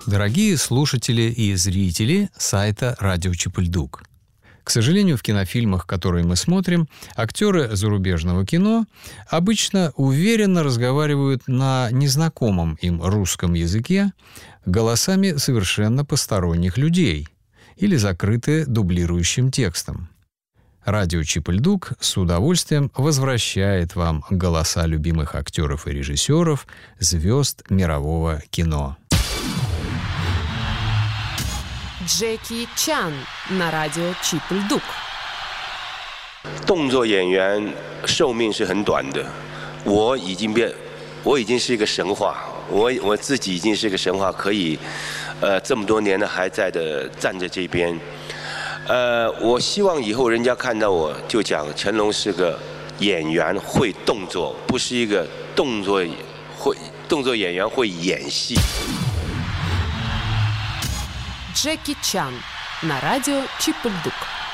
Дорогие слушатели и зрители сайта «Радио Чип-Ль-Дук». К сожалению, в кинофильмах, которые мы смотрим, актеры зарубежного кино обычно уверенно разговаривают на незнакомом им русском языке голосами совершенно посторонних людей или закрыты дублирующим текстом. Радио Чип-Ль-Дук с удовольствием возвращает вам голоса любимых актеров и режиссеров, звезд мирового кино. Джеки Чан на радио Чип-Ль-Дук. 动作演员寿命是很短的，我已经是一个神话，我自己已经是一个神话，可以这么多年了还在的站在这边。我希望以后人家看到我就讲成龙是个演员会动作，不是一个动作演员会演戏。 Джеки Чан на радио Чип-Ль-Дук.